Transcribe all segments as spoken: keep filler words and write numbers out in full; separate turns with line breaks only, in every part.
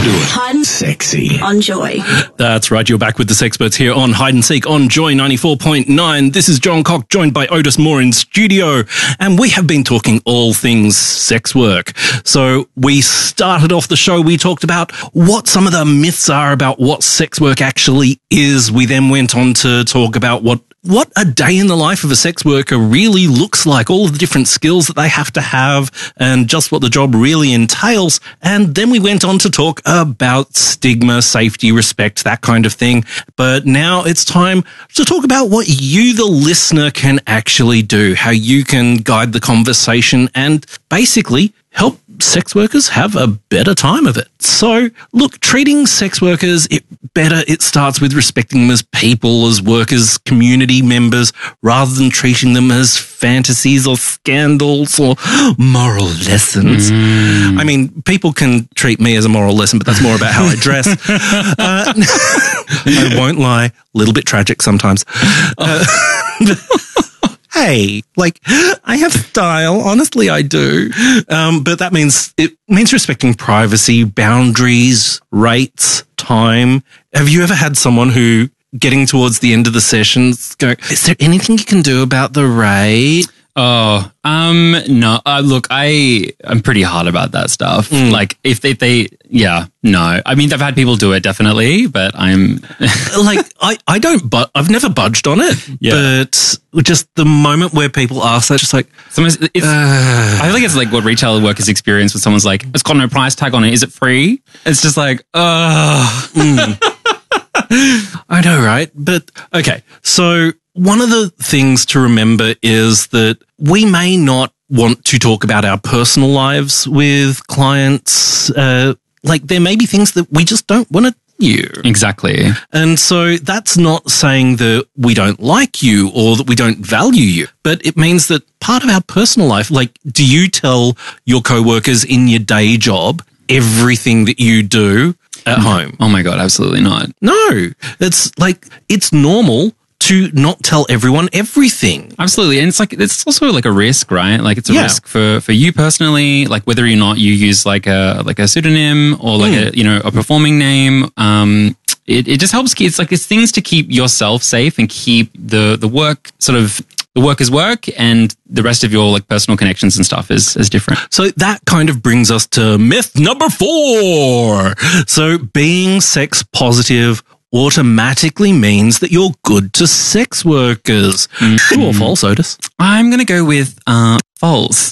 do it.
Hide and
Sexy.
on Joy.
That's right. You're back with the Sexperts here on Hide and Seek on Joy ninety-four point nine. This is John Cock, joined by Otis Moore in studio, and we have been talking all things sex work. So we started off the show, we talked about what some of the myths are about what sex work actually is. We then went on to talk about what what a day in the life of a sex worker really looks like, all of the different skills that they have to have, and just what the job really entails. And then we went on to talk about stigma, safety, respect, that kind of thing. But now it's time to talk about what you, the listener, can actually do, how you can guide the conversation and basically help sex workers have a better time of it. So, look, treating sex workers it better, it starts with respecting them as people, as workers, community members, rather than treating them as fantasies or scandals or moral lessons. Mm. I mean, people can treat me as a moral lesson, but that's more about how I dress. uh, I won't lie, a little bit tragic sometimes. Uh, Hey, like, I have style. Honestly, I do. Um, but that means, it means respecting privacy, boundaries, rates, time. Have you ever had someone who, getting towards the end of the sessions, go, is there anything you can do about the rate?
Oh, um, no, uh, look, I, I'm pretty hard about that stuff. Mm. Like, if they, if they, yeah, no. I mean, I've had people do it, definitely, but I'm...
like, I, I don't, but I've never budged on it. Yeah. But just the moment where people ask that, just like...
Sometimes it's, uh, I think it's like what retail workers experience when someone's like, it's got no price tag on it, is it free? It's just like, oh. Mm.
I know, right? But, okay, so... One of the things to remember is that we may not want to talk about our personal lives with clients. Uh, like, there may be things that we just don't want to you.
Exactly.
And so that's not saying that we don't like you or that we don't value you, but it means that part of our personal life, like, do you tell your coworkers in your day job everything that you do at home?
Oh my God, absolutely not.
No, it's like, it's normal to not tell everyone everything.
Absolutely. And it's like, it's also like a risk, right? Like it's a
yeah.
risk for, for you personally, like whether or not you use like a, like a pseudonym or like mm. a, you know, a performing name. Um, it, it just helps. It's like, it's things to keep yourself safe and keep the, the work sort of, the work is work and the rest of your like personal connections and stuff is, is different.
So that kind of brings us to myth number four. So being sex positive automatically means that you're good to sex workers. Mm. True or false, Otis?
I'm going to go with uh, false.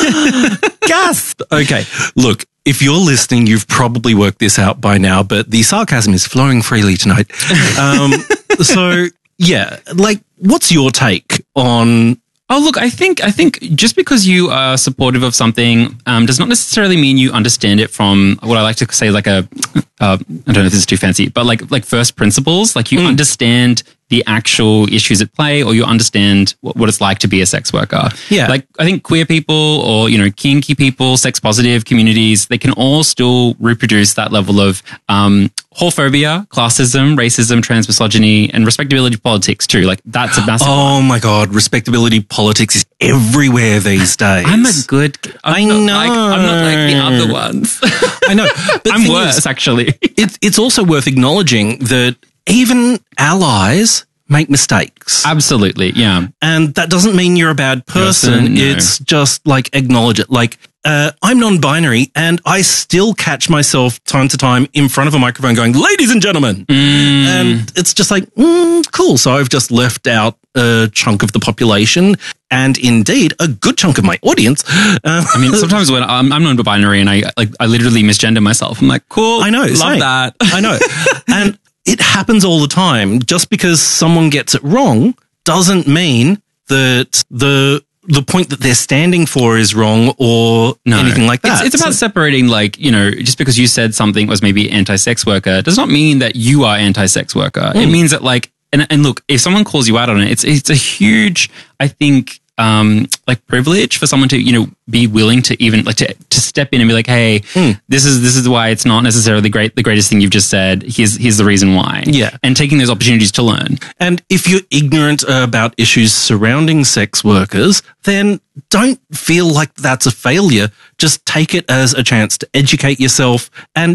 Gasp! Okay, look, if you're listening, you've probably worked this out by now, but the sarcasm is flowing freely tonight. Um, so, yeah, like, what's your take on...
Oh, look, I think I think just because you are supportive of something um, does not necessarily mean you understand it from what I like to say, like a, uh, I don't know if this is too fancy, but like like first principles. Like you mm. understand the actual issues at play, or you understand what, what it's like to be a sex worker.
Yeah.
Like I think queer people or, you know, kinky people, sex positive communities, they can all still reproduce that level of um, whorephobia, classism, racism, transmisogyny, and respectability politics too. Like that's a massive
Oh one. My God, respectability politics is everywhere these days.
I'm a good... I'm
I
not
know.
Like, I'm not like the other ones.
I know. But
I'm worse,
is,
actually.
It's, it's also worth acknowledging that even allies make mistakes.
Absolutely, yeah.
And that doesn't mean you're a bad person. person no. It's just like acknowledge it. Like, uh, I'm non-binary and I still catch myself time to time in front of a microphone going, ladies and gentlemen.
Mm.
And it's just like, mm, cool. So I've just left out a chunk of the population and indeed a good chunk of my audience. Uh,
I mean, sometimes when I'm, I'm non-binary and I like, I literally misgender myself. I'm like, cool.
I know.
Love
same.
that.
I know. And it happens all the time. Just because someone gets it wrong doesn't mean that the the point that they're standing for is wrong or
no.
anything like that.
It's, it's about so, separating, like, you know, just because you said something was maybe anti-sex worker does not mean that you are anti-sex worker. Mm. It means that, like, and, and look, if someone calls you out on it, it's it's a huge, I think, um, like privilege for someone to, you know, be willing to even like to, to step in and be like, hey, mm. this is, this is why it's not necessarily great. The greatest thing you've just said. Here's, here's the reason why.
Yeah.
And taking those opportunities to learn.
And if you're ignorant about issues surrounding sex workers, then don't feel like that's a failure. Just take it as a chance to educate yourself and just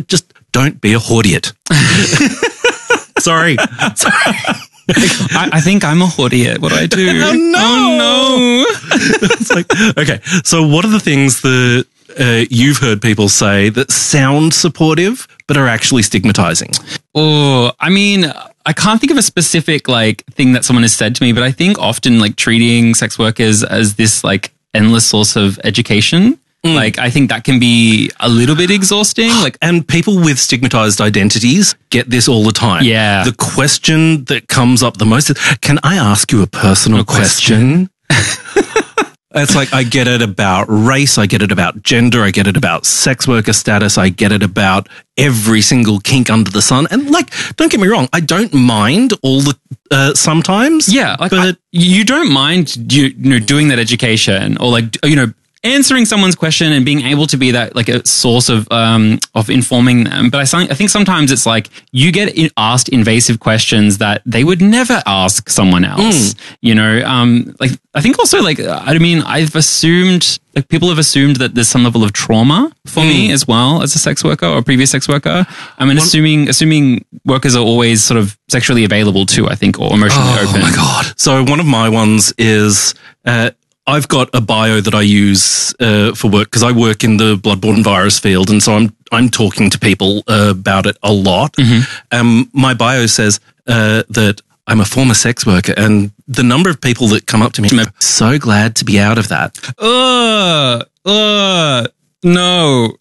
don't be a hordiot. Sorry. Sorry.
I, I think I'm a hordiot. What do I do?
Oh, no.
Oh, no.
It's like, okay, so what are the things that uh, you've heard people say that sound supportive but are actually stigmatizing?
Oh, I mean, I can't think of a specific like thing that someone has said to me, but I think often like treating sex workers as this like endless source of education. Mm. Like, I think that can be a little bit exhausting. Like,
and people with stigmatized identities get this all the time.
Yeah.
The question that comes up the most is, can I ask you a personal question? question? It's like, I get it about race, I get it about gender, I get it about sex worker status, I get it about every single kink under the sun. And like, don't get me wrong, I don't mind all the, uh, sometimes.
Yeah. Like,
but
I, you don't mind, you, you know, doing that education or like, you know, answering someone's question and being able to be that like a source of um of informing them. But I, I think sometimes it's like you get asked invasive questions that they would never ask someone else. Mm. You know, um, like I think also like I mean I've assumed like people have assumed that there's some level of trauma for mm. me as well as a sex worker or a previous sex worker. I mean, One, assuming assuming workers are always sort of sexually available too, I think, or emotionally
oh
open.
Oh my God! So one of my ones is. Uh, I've got a bio that I use uh, for work because I work in the bloodborne virus field, and so I'm I'm talking to people uh, about it a lot. Mm-hmm. Um, my bio says uh, that I'm a former sex worker, and the number of people that come up to me, I'm so glad to be out of that.
Uh, uh, no.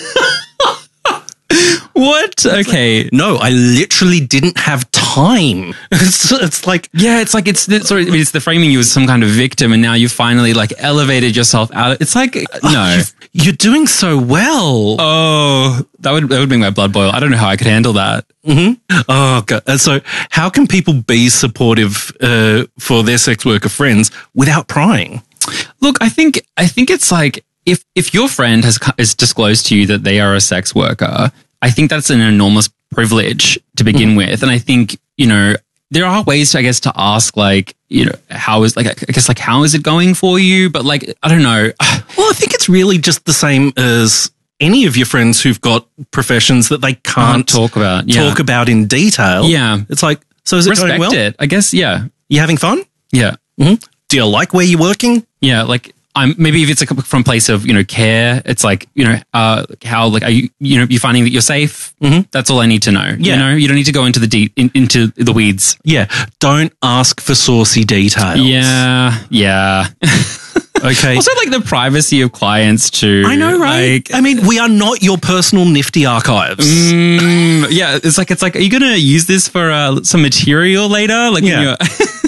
What? Okay.
No, I literally didn't have time. It's, it's like,
yeah, it's like, it's, it's, sorry, I mean, it's the framing you as some kind of victim and now you finally like elevated yourself out of, it's like, no.
You're doing so well.
Oh, that would, that would make my blood boil. I don't know how I could handle that.
Mm-hmm. Oh, God. And so how can people be supportive uh, for their sex worker friends without prying?
Look, I think, I think it's like, if, if your friend has, has disclosed to you that they are a sex worker, I think that's an enormous privilege to begin mm. with. And I think, you know, there are ways, to, I guess, to ask, like, you know, how is, like, I guess, like, how is it going for you? But, like, I don't know.
Well, I think it's really just the same as any of your friends who've got professions that they can't
talk about, yeah.
talk about in detail.
Yeah.
It's like, so is it
Respect
going well?
it, I guess, yeah.
You having fun?
Yeah.
Mm-hmm. Do you like where you're working?
Yeah, like, I'm, maybe if it's like from a place of, you know, care, it's like, you know, uh, how, like, are you, you know, you're finding that you're safe? Mm-hmm. That's all I need to know.
Yeah.
You know, you don't need to go into the deep, in, into the weeds.
Yeah. Don't ask for saucy details.
Yeah. Yeah.
Okay.
Also, like, the privacy of clients too.
I know, right?
Like,
I mean, we are not your personal nifty archives.
Mm, yeah. It's like, it's like, are you going to use this for uh, some material later? Like,
yeah.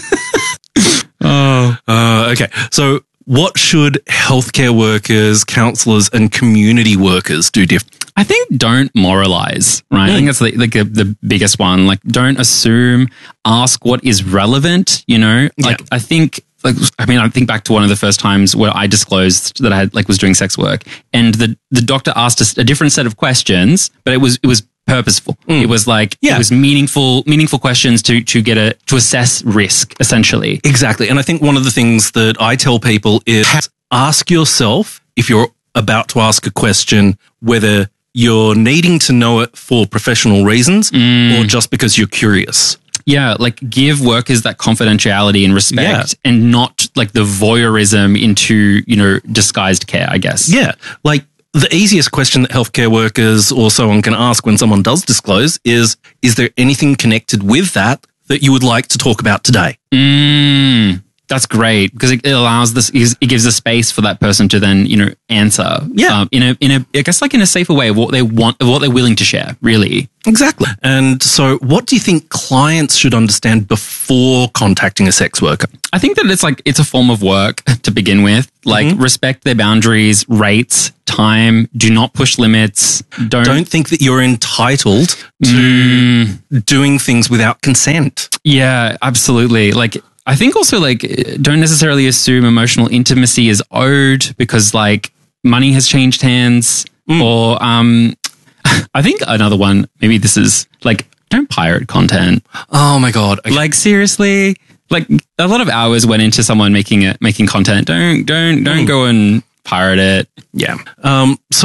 oh, uh, okay. So, what should healthcare workers, counsellors, and community workers do different?
I think don't moralize, right? Mm. I think that's the, like the, the biggest one. Like, don't assume, ask what is relevant, you know? Like, yeah. I think, like, I mean, I think back to one of the first times where I disclosed that I had, like, was doing sex work, and the, the doctor asked us a different set of questions, but it was, it was purposeful. Mm. It was like, yeah. it was meaningful, meaningful questions to, to get a, to assess risk, essentially.
Exactly. And I think one of the things that I tell people is ask yourself, if you're about to ask a question, whether you're needing to know it for professional reasons mm. or just because you're curious.
Yeah, like give workers that confidentiality and respect yeah. and not like the voyeurism into, you know, disguised care, I guess.
Yeah. Like, the easiest question that healthcare workers or so on can ask when someone does disclose is, is there anything connected with that that you would like to talk about today?
Mm, that's great because it allows this, it gives a space for that person to then, you know, answer.
Yeah.
Um, in a, in a, I guess like in a safer way of what they want, of what they're willing to share, really.
Exactly. And so what do you think clients should understand before contacting a sex worker?
I think that it's like, it's a form of work to begin with. Like mm-hmm. respect their boundaries, rates, time, do not push limits. Don't,
don't think that you're entitled to mm. doing things without consent.
Yeah, absolutely. Like, I think also like, don't necessarily assume emotional intimacy is owed because like money has changed hands mm. or, um, I think another one, maybe this is like, don't pirate content.
Oh my God. Okay.
Like seriously, like a lot of hours went into someone making it, making content. Don't, don't, don't mm. go and pirate it.
Yeah. Um, so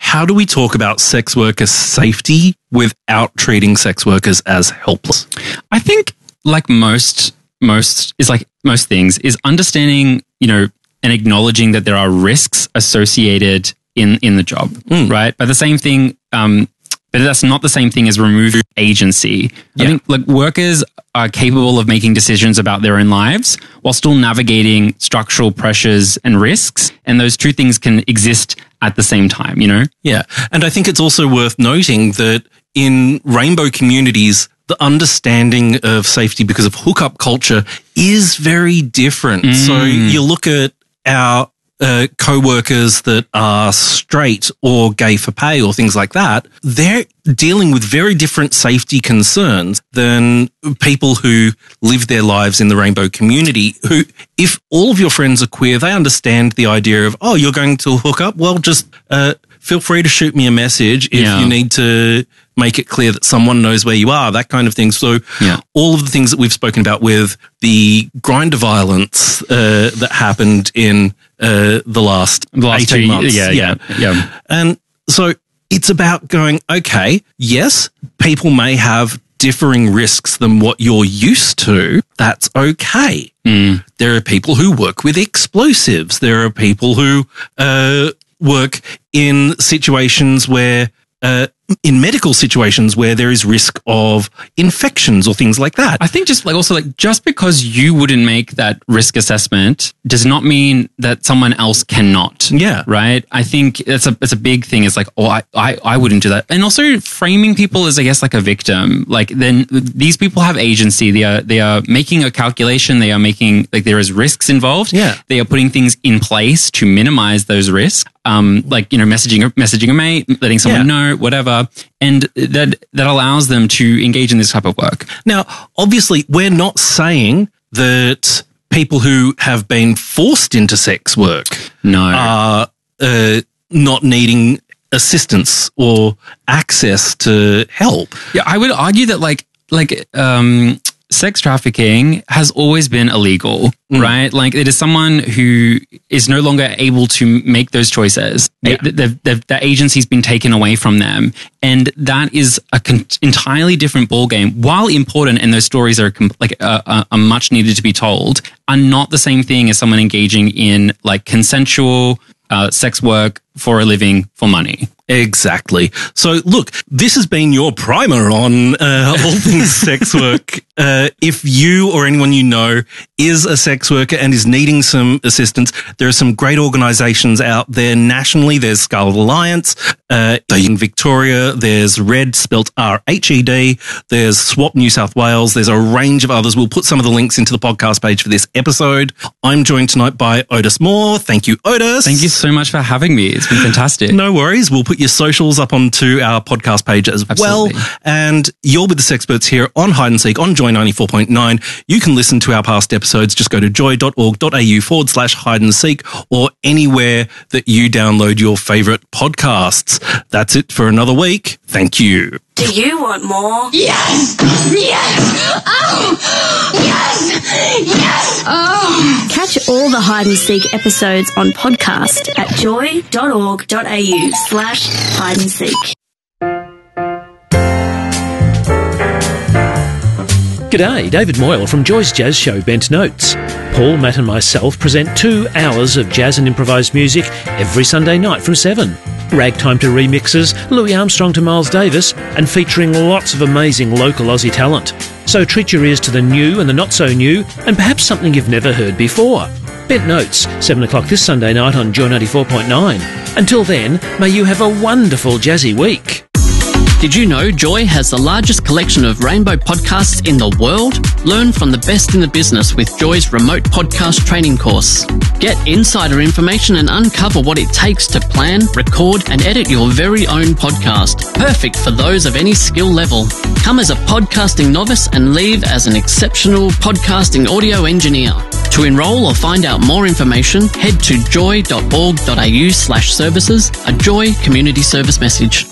how do we talk about sex worker safety without treating sex workers as helpless?
I think, like most, most is like most things, is understanding, you know, and acknowledging that there are risks associated in in the job, mm. right? But the same thing, um, but that's not the same thing as removing agency. Yeah. I think like workers are capable of making decisions about their own lives while still navigating structural pressures and risks. And those two things can exist at the same time, you know?
Yeah. And I think it's also worth noting that in rainbow communities, the understanding of safety because of hookup culture is very different. Mm. So you look at our Uh, co-workers that are straight or gay for pay or things like that, they're dealing with very different safety concerns than people who live their lives in the rainbow community, who, if all of your friends are queer, they understand the idea of, oh, you're going to hook up? Well, just uh, feel free to shoot me a message if yeah. you need to make it clear that someone knows where you are, that kind of thing. So yeah. all of the things that we've spoken about with the Grindr violence uh, that happened in uh, the last, the last eighteen months.
Yeah, yeah, yeah, yeah.
And so it's about going, okay, yes, people may have differing risks than what you're used to. That's okay.
Mm.
There are people who work with explosives. There are people who uh, work in situations where Uh, in medical situations where there is risk of infections or things like that.
I think just like also like just because you wouldn't make that risk assessment does not mean that someone else cannot.
Yeah.
Right. I think it's a it's a big thing. It's like, oh, I, I, I wouldn't do that. And also framing people as, I guess, like a victim. Like then these people have agency. They are they are making a calculation. They are making like there is risks involved.
Yeah.
They are putting things in place to minimize those risks. Um, like, you know, messaging, messaging a mate, letting someone yeah. know, whatever. And that, that allows them to engage in this type of work.
Now, obviously, we're not saying that people who have been forced into sex work
no.
are uh, not needing assistance or access to help.
Yeah, I would argue that like, like, um, sex trafficking has always been illegal, mm. right? Like it is someone who is no longer able to make those choices.
Yeah.
The, the, the, the agency's been taken away from them. And that is a con- entirely different ballgame. While important, and those stories are com- like uh, uh, are much needed to be told, are not the same thing as someone engaging in like consensual uh, sex work for a living for money.
Exactly. So, look, this has been your primer on uh, all things sex work. Uh, if you or anyone you know is a sex worker and is needing some assistance, there are some great organisations out there nationally. There's Scarlet Alliance, uh, in Victoria. There's RED, spelt R H E D. There's SWAP New South Wales. There's a range of others. We'll put some of the links into the podcast page for this episode. I'm joined tonight by Otis Moore. Thank you, Otis.
Thank you so much for having me. It's been fantastic.
No worries. We'll put your socials up onto our podcast page as
Absolutely.
well. And you're with the Sexperts here on Hide and Seek on Joy ninety-four point nine. You can listen to our past episodes. Just go to joy.org.au forward slash hide and seek or anywhere that you download your favorite podcasts. That's it for another week. Thank you.
Do you want more?
Yes! Yes! Oh! Yes! Yes! Oh!
Catch all the Hide and Seek episodes on podcast at joy.org.au slash hide and seek.
G'day, David Moyle from Joy's Jazz Show Bent Notes. Paul, Matt and myself present two hours of jazz and improvised music every Sunday night from seven. Ragtime to remixes, Louis Armstrong to Miles Davis, and featuring lots of amazing local Aussie talent. So treat your ears to the new and the not so new, and perhaps something you've never heard before. Bent Notes, seven o'clock this Sunday night on Joy ninety-four point nine. Until then, may you have a wonderful jazzy week.
Did you know Joy has the largest collection of rainbow podcasts in the world? Learn from the best in the business with Joy's remote podcast training course. Get insider information and uncover what it takes to plan, record, and edit your very own podcast. Perfect for those of any skill level. Come as a podcasting novice and leave as an exceptional podcasting audio engineer. To enrol or find out more information, head to joy.org.au slash services, a Joy community service message.